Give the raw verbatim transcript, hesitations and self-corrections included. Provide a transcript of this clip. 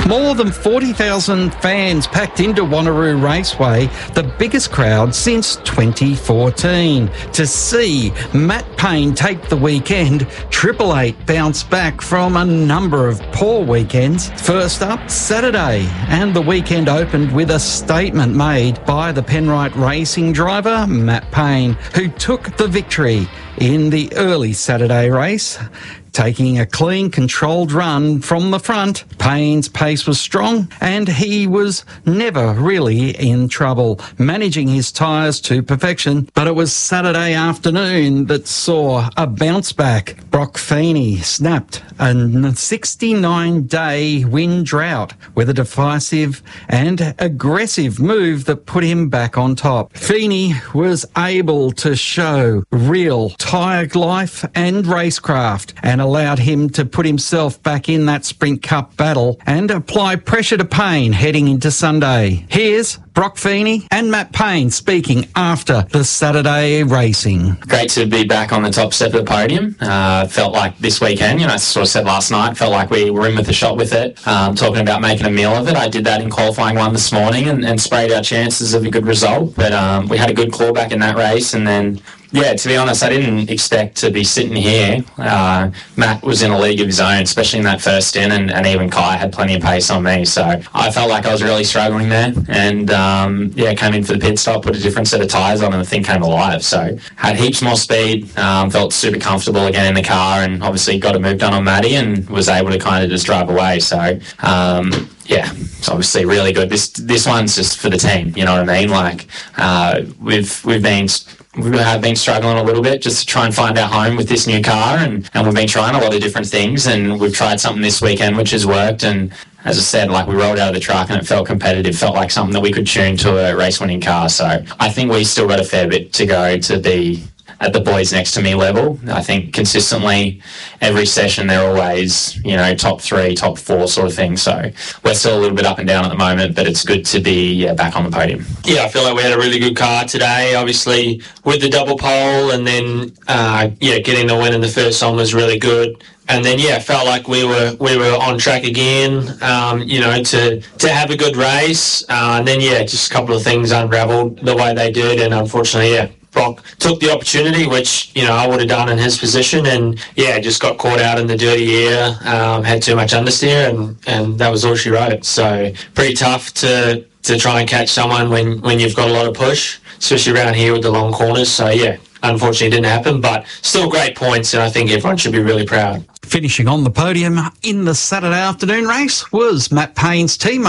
More than forty thousand fans packed into Wanneroo Raceway, the biggest crowd since twenty fourteen. To see Matt Payne take the weekend, Triple Eight bounced back from a number of poor weekends. First up, Saturday, and the weekend opened with a statement made by the Penrite Racing driver, Matt Payne, who took the victory in the early Saturday race. Taking a clean, controlled run from the front, Payne's pace was strong and he was never really in trouble, managing his tyres to perfection. But it was Saturday afternoon that saw a bounce back. Brock Feeney snapped a sixty-nine day win drought with a decisive and aggressive move that put him back on top. Feeney was able to show real tyre life and racecraft, and allowed him to put himself back in that Sprint Cup battle and apply pressure to Payne heading into Sunday. Here's Brock Feeney and Matt Payne speaking after the Saturday racing. Great to be back on the top step of the podium. Uh, felt like this weekend, you know, I sort of said last night, felt like we were in with the shot with it, um, talking about making a meal of it. I did that in qualifying one this morning and, and sprayed our chances of a good result. But um, we had a good clawback in that race, and then yeah, to be honest, I didn't expect to be sitting here. Uh, Matt was in a league of his own, especially in that first stint, and, and even Kai had plenty of pace on me. So I felt like I was really struggling there. And um, yeah, came in for the pit stop, put a different set of tyres on, and the thing came alive. So had heaps more speed, um, felt super comfortable again in the car, and obviously got a move done on Matty and was able to kind of just drive away. So um, yeah, it's obviously really good. This this one's just for the team, you know what I mean? Like uh, we've we've been. We have been struggling a little bit just to try and find our home with this new car, and, and we've been trying a lot of different things, and we've tried something this weekend which has worked, and as I said, like we rolled out of the truck and it felt competitive, felt like something that we could tune to a race-winning car. So I think we still got a fair bit to go to be at the boys next to me level. I think consistently every session they're always, you know, top three, top four sort of thing. So we're still a little bit up and down at the moment, but it's good to be yeah, back on the podium. Yeah, I feel like we had a really good car today, obviously with the double pole, and then uh, yeah, getting the win in the first one was really good. And then yeah, felt like we were we were on track again, um, you know, to to have a good race. Uh, and then yeah, just a couple of things unravelled the way they did, and unfortunately, yeah, Brock took the opportunity, which, you know, I would have done in his position, and yeah, just got caught out in the dirty air, um, had too much understeer, and, and that was all she wrote. So pretty tough to, to try and catch someone when, when you've got a lot of push, especially around here with the long corners. So yeah, unfortunately it didn't happen, but still great points, and I think everyone should be really proud. Finishing on the podium in the Saturday afternoon race was Matt Payne's teammate